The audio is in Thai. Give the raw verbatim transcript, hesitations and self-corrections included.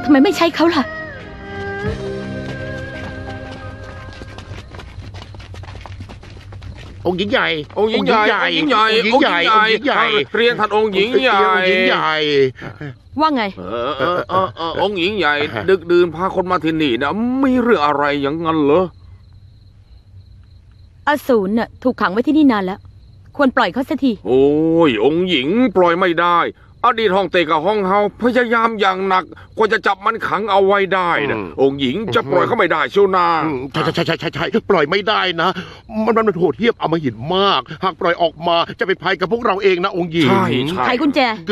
ทำไมไม่ใช่เขาล่ะองค์หญิงใหญ่องค์หญิงใหญ่องค์หญิงใหญ่องค์หญิงใหญ่องค์หญิงใหญ่เรียนท่านองค์หญิงใหญ่องค์หญิงใหญ่ว่าไงเออเออเออเออองค์หญิงใหญ่ดึกดื่นพาคนมาที่นี่นะไม่เรื่องอะไรอย่างนั้นเหรออสูรน่ะถูกขังไว้ที่นี่นานแล้วควรปล่อยเขาสักทีโอ้ยองค์หญิงปล่อยไม่ได้อดีตห้องเตกับห้องเฮาพยายามอย่างหนักกว่าจะจับมันขังเอาไว้ได้นะองค์หญิงจะปล่อยเขาไม่ได้เชียวนาใช่ใช่ใช่ใช่ใช่ปล่อยไม่ได้นะมันมันโหดเหี้ยมอำมหิตมากหากปล่อยออกมาจะเป็นภัยกับพวกเราเองนะองค์หญิงใช่ใช่ไขกุญแจ